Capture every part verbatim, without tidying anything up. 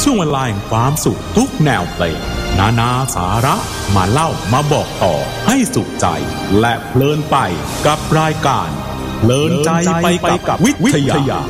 ช่วงเวลาแห่งความสุขทุกแนวเพลงนานาสาระมาเล่ามาบอกต่อให้สุขใจและเพลินไปกับรายการเพลินใจไปกับวิทยา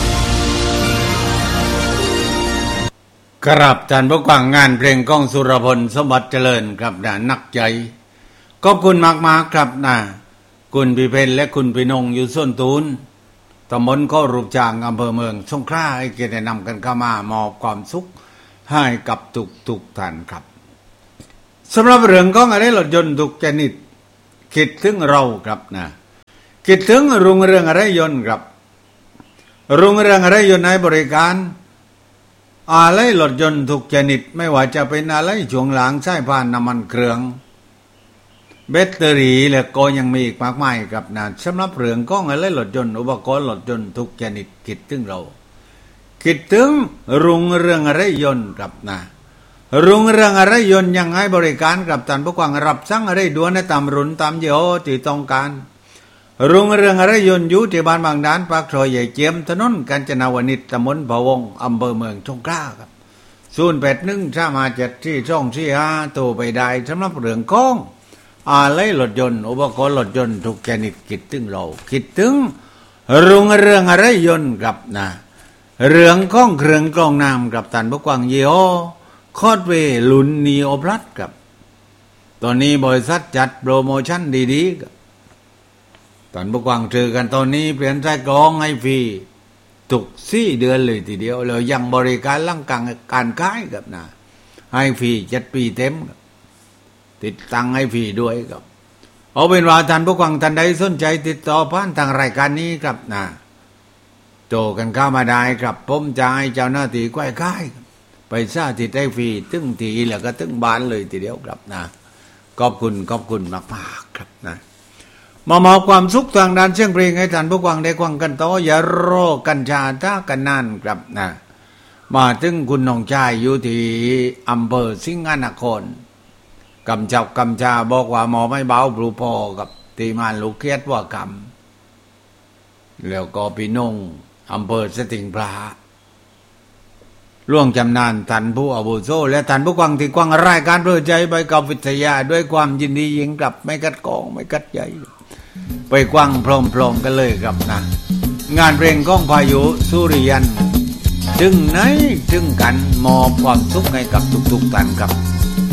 ครับท่านผู้ฟังงานเพลงก้องสุรพลสมบัติเจริญครับนะนักใจขอบคุณมากๆครับนะคุณพี่เพญและคุณพี่นงอยู่ส่วนตูนตำบลก็รูปจางอำเภอเมืองสงขลาให้เกียรตินำกันเข้ามามอบความสุขให้กับทุกทุกท่านครับสำหรับเรื่องของอะไรรถยนต์ทุกชนิดคิดถึงเราครับนะคิดถึงรุ่งเรืองอะไรยนต์ครับรุ่งเรืองอะไรยนต์ให้บริการอะไรรถยนต์ทุกชนิดไม่ว่าจะเป็นอะไรช่วงหลังใช้ผ่านน้ำมันเครื่องแบตเตอรี่และก็ยังมีอีกมากมายครับนะสำหรับเรื่องของอะไรรถยนต์อุปกรณ์รถยนต์ทุกชนิดคิดถึงเราคิดถึงรุ่งเรืองอะไรยนต์ครับนะรุ่งเรืองอะไรยนต์ยังให้บริการกับท่านผู้ฟังรับสั่งอะไรด่วนในตามรุ่นตามยี่ห้อที่ต้องการรุ่งเรืองอะไรยนต์อยู่ที่บ้านบางด่านปากซอยใหญ่เจียมถนนกาญจนาวนิชตำบลพะวงอำเภอเมืองสงขลาครับศูนย์แปดหนึ่งสามห้าเจ็ดที่ช่องที่ห้าโทรไปได้สำหรับเรื่องของอะไรรถยนต์อุปกรณ์รถยนต์ทุกชนิดคิดถึงเราคิดถึงรุ่งเรืองอะไรยนต์ครับนะเรื่องของเครื่องกรองน้ำกับท่านผู้ฟังยี่ห้อคอร์ดเวย์รุ่นนีโอพลัสครับตอนนี้บริษัทจัดโปรโมชั่นดีๆครับท่านผู้ฟังเจอกันตอนนี้เปลี่ยนใจกรองให้ฟรีทุกสี่เดือนเลยทีเดียวแล้วยังบริการร่างกายการขายครับนะให้ฟรีเจ็ดปีเต็มติดตั้งให้ฟรีด้วยครับเอาเป็นว่าท่านผู้ฟังท่านใดสนใจติดต่อผ่านทางรายการนี้ครับนะโตกันเข้ามาได้ครับผมจะให้เจ้าหน้าที่ใกล้ใกล้ไปสาธิตให้ฟรีตึ้งทีแล้วก็ตึ้งบ้านเลยทีเดียวครับนะขอบคุณขอบคุณมากๆครับนะมามอบความสุขทางด้านเสียงเพลงให้ท่านผู้ฟังได้ฟังกันต่ออย่ารอกันชาท่ากันนานครับนะมาถึงคุณน้องชายอยู่ที่อำเภอสิงห์นครกำจับกำชาบอกว่าหมอไม่เบาปลูพอกับตีมานลูกเคียดว่ากำแล้วก็พี่นงอำเภอสติงพระล่วงจำนานท่านผู้อาวุโสและท่านผู้ฟังที่กว้างรายการเพื่อใจไปกับวิทยาด้วยความยินดียิ่งกลับไม่กัดกองไม่กัดใจไปกว้างพร้อมๆกันเลยครับนะงานเพลงก้องพายุสุริยันถึงไหนถึงกันมอบความสุขให้กับทุกๆท่านครับ